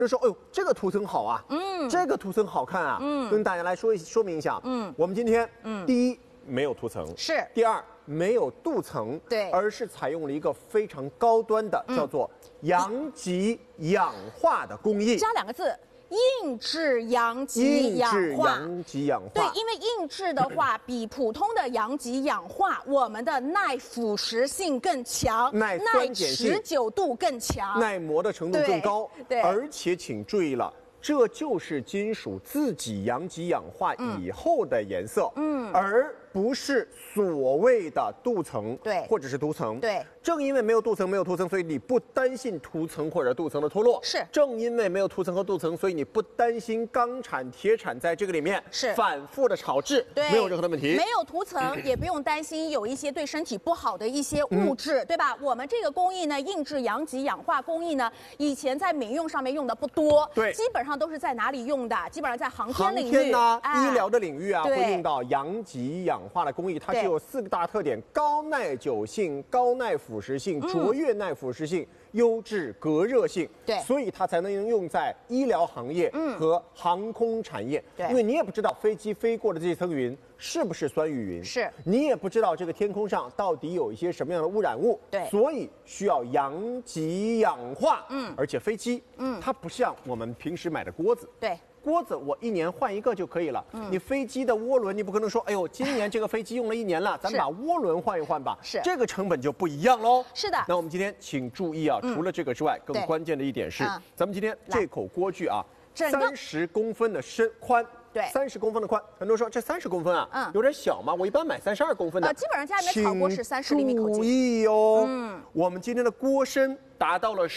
就说，哎呦，这个涂层好啊，这个涂层好看啊，跟大家来说明一下，我们今天，第一没有涂层， 是， 第二没有镀层， 对， 而是采用了一个非常高端的，叫做阳极氧化的工艺， 加2个字。硬质阳极氧化，对，因为硬质的话，比普通的阳极氧化，我们的耐腐蚀性更强， 耐持久度更强， 耐磨的程度更高。 对， 而且请注意了，这就是金属自己阳极氧化以后的颜色，而不是所谓的镀层， 对， 或者是涂层， 对。 正因为没有镀层，没有涂层，所以你不担心涂层或者镀层的脱落。 是。 正因为没有涂层和镀层，所以你不担心钢产、铁产在这个里面是反复的炒制， 对， 没有任何的问题。 没有涂层，也不用担心有一些对身体不好的一些物质，对吧？我们这个工艺呢，硬质阳极氧化工艺呢，以前在民用上面用的不多， 对， 基本上都是在哪里用的？基本上在航天领域呢、医疗的领域啊，会用到阳极氧化的工艺，它是有4个大特点：高耐久性、高耐腐蚀性、卓越耐腐蚀性、优质隔热性。 对， 所以它才能用在医疗行业和航空产业。 对， 因为你也不知道飞机飞过的这层云是不是酸雨云， 是你也不知道这个天空上到底有一些什么样的污染物。 对， 所以需要阳极氧化。而且飞机，它不像我们平时买的锅子。 对。 锅子我1年换一个就可以了。你飞机的涡轮，你不可能说，哎呦，今年这个飞机用了1年了，咱把涡轮换一换吧。 是， 这个成本就不一样喽。 是的。 那我们今天请注意啊，除了这个之外，更关键的一点是，咱们今天这口锅具啊，30公分的宽。对，30公分的宽，很多人说这30公分啊，有点小嘛。我一般买32公分的。 基本上家里面炒锅是30厘米口径。 注意哦，我们今天的锅身达到了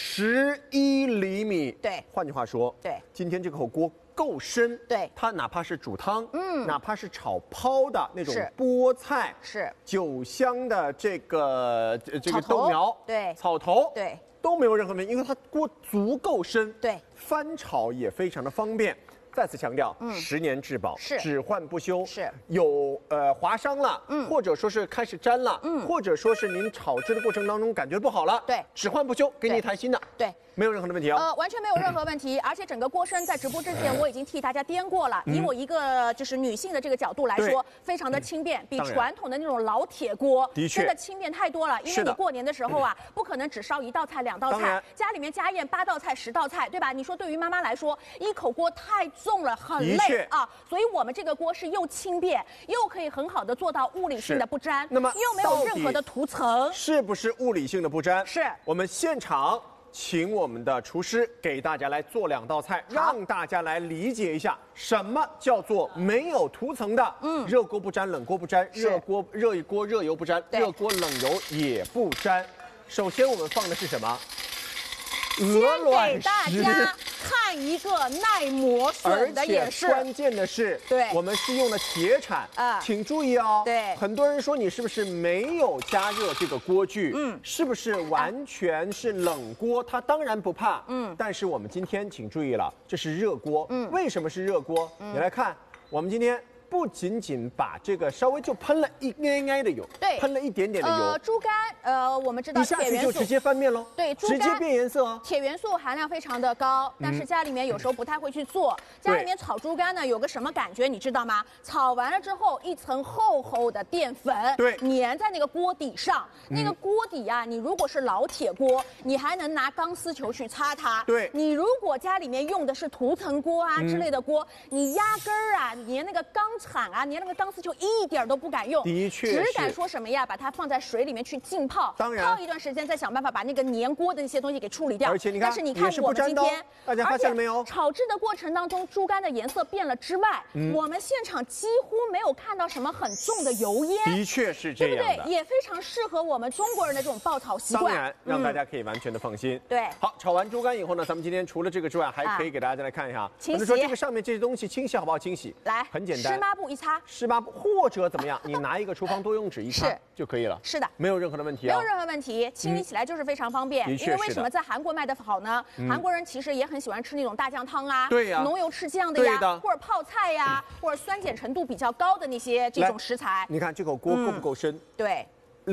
11厘米。 对， 换句话说， 对， 今天这口锅够深。 对， 它哪怕是煮汤，哪怕是炒泡的那种菠菜， 是酒香的这个豆苗， 对， 草头， 对， 都没有任何问题，因为它锅足够深。 对， 翻炒也非常的方便。再次强调，10年质保， 是只换不修， 是有划伤了，或者说是开始粘了，或者说是您炒制的过程当中感觉不好了， 对， 只换不修，给你一台新的， 对， 没有任何的问题啊， 完全没有任何问题，而且整个锅身在直播之前我已经替大家颠过了，以我一个就是女性的这个角度来说，非常的轻便，比传统的那种老铁锅真的轻便太多了，因为你过年的时候啊，不可能只烧1道菜2道菜，家里面家宴8道菜10道菜，对吧？你说对于妈妈来说，一口锅太重了，很累啊，所以我们这个锅是又轻便，又可以很好的做到物理性的不粘， 那么又没有任何的涂层， 是不是物理性的不粘？ 是。我们现场请我们的厨师给大家来做2道菜，让大家来理解一下什么叫做没有涂层的。热锅不粘，冷锅不粘，热锅热油不粘，热锅冷油也不粘。首先我们放的是什么？鹅卵石。 给大家看一个耐磨损的演示， 关键的是， 对， 我们是用的铁铲请注意哦。 对， 很多人说你是不是没有加热这个锅具？是不是完全是冷锅？它当然不怕。但是我们今天请注意了，这是热锅。为什么是热锅？你来看，我们今天不仅仅把这个稍微就喷了一挨的油， 对， 喷了一点点的油。 猪肝，我们知道一下去就直接翻面喽。 对，猪肝直接变颜色啊。 铁元素含量非常的高，但是家里面有时候不太会去做。家里面炒猪肝呢，有个什么感觉你知道吗？炒完了之后，一层厚厚的淀粉， 对， 粘在那个锅底上。那个锅底啊，你如果是老铁锅，你还能拿钢丝球去擦它。 对， 你如果家里面用的是涂层锅啊之类的锅，你压根儿啊粘那个钢铲啊，粘那个钢丝球一点都不敢用， 的确， 只敢说什么呀？把它放在水里面去浸泡， 当然泡一段时间，再想办法把那个粘锅的那些东西给处理掉。 而且你看， 但是你看我们今天， 大家发现了没有？ 炒制的过程当中，猪肝的颜色变了之外，我们现场几乎没有看到什么很重的油烟。 的确是这样的， 对不对？也非常适合我们中国人的这种爆炒习惯。 当然，让大家可以完全的放心。 对， 好，炒完猪肝以后呢，咱们今天除了这个之外，还可以给大家来看一下， 清洗。 说这个上面这些东西清洗好不好？清洗， 来， 很简单， 湿抹布一擦， 湿抹布或者怎么样，你拿一个厨房多用纸一擦就可以了。 是的， 没有任何的问题没有任何问题，清理起来就是非常方便。因为为什么在韩国卖的好呢？韩国人其实也很喜欢吃那种大酱汤啊， 对呀， 浓油赤酱的呀，或者泡菜呀，或者酸碱程度比较高的那些这种食材。 你看这口锅够不够深？ 对。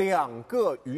1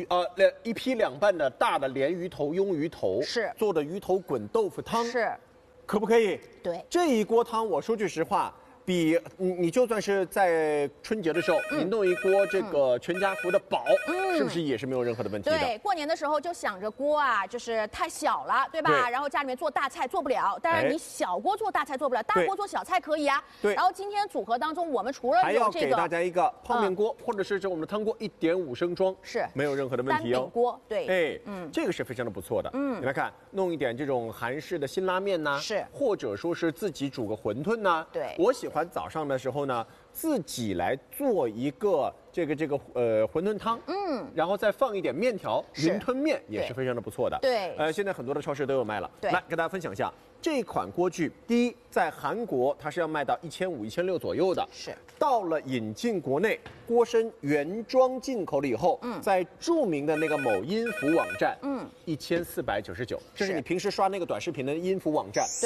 批2瓣的大的鲢鱼头、鳙鱼头是做的鱼头滚豆腐汤， 是可不可以？ 对， 这一锅汤，我说句实话。比你就算是在春节的时候，你弄一锅这个全家福的宝，是不是也是没有任何的问题的？ 对，过年的时候就想着锅啊，就是太小了，对吧？ 对然后家里面做大菜做不了，当然你小锅做大菜做不了，大锅做小菜可以啊。 对。 然后今天组合当中，我们除了还要给大家一个泡面锅，或者是我们的汤锅，1.5升装， 是没有任何的问题哦。 单饼锅，对， 这个是非常的不错的。你来看，弄一点这种韩式的辛拉面呐， 是， 或者说是自己煮个馄饨呐。 对， 我喜欢早上的时候呢，自己来做一个这个馄饨汤，然后再放一点面条，云吞面也是非常的不错的。 对， 现在很多的超市都有卖了。 对， 来跟大家分享一下这款锅具。第一，在韩国它是要卖到1500、1600左右的， 是。 到了引进国内，锅身原装进口了以后，在著名的那个某音符网站，1499，这是你平时刷那个短视频的音符网站， 对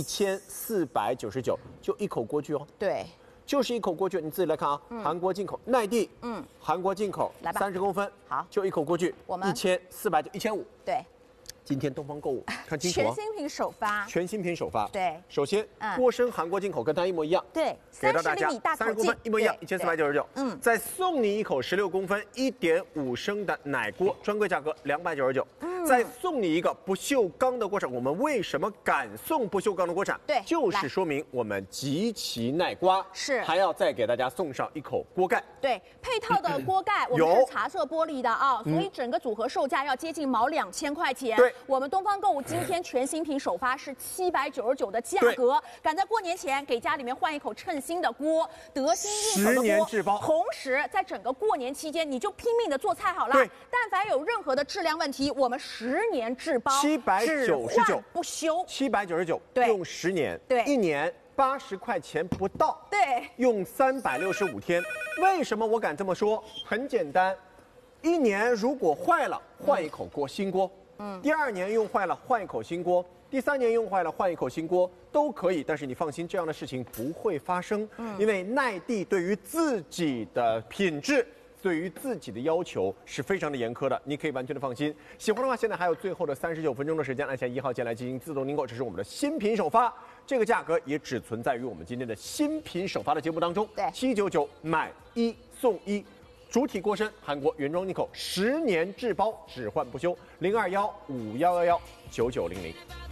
，1499，就一口锅具哦， 对， 就是一口锅具，你自己来看啊，韩国进口奈地，韩国进口， 来吧 30公分， 好， 就一口锅具， 我们 1400、1500， 对。 今天东方购物看清楚全新品首发， 全新品首发。 对， 首先锅身韩国进口，跟它一模一样。 对， 给到大家 30厘米大口径 30公分一模一样，1499。再送你一口16公分1.5升的奶锅，专柜价格299。再送你一个不锈钢的锅铲。我们为什么敢送不锈钢的锅铲？ 对， 就是说明我们极其耐刮。 是， 还要再给大家送上一口锅盖。 对，配套的锅盖我们是茶色玻璃的啊，所以整个组合售价要接近毛2000块钱。 对。 我们东方购物今天全新品首发是799的价格，赶在过年前给家里面换一口称心的锅，得心应手的锅，10 年质保。 同时在整个过年期间，你就拼命的做菜好了。对，但凡有任何的质量问题，我们10年质保 ，799 不修 ，799， 对， 用10年， 对 ，1年80块钱不到， 对， 用365天。为什么我敢这么说？很简单，1年如果坏了，换一口锅新锅。第2年用坏了换一口新锅，第3年用坏了换一口新锅都可以，但是你放心，这样的事情不会发生，因为奈地对于自己的品质、对于自己的要求是非常的严苛的，你可以完全的放心。喜欢的话，现在还有最后的39分钟的时间，按下1号键来进行自动订购，这是我们的新品首发，这个价格也只存在于我们今天的新品首发的节目当中。 对 ，799买1送1。主体锅身，韩国原装进口，10年质保，只换不修。02151119900。